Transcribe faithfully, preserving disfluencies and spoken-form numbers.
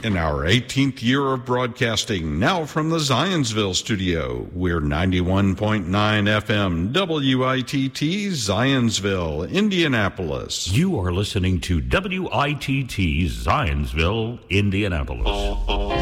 in our eighteenth year of broadcasting, now from the Zionsville studio. We're ninety-one point nine F M, W I T T, Zionsville, Indianapolis. You are listening to W I T T, Zionsville, Indianapolis.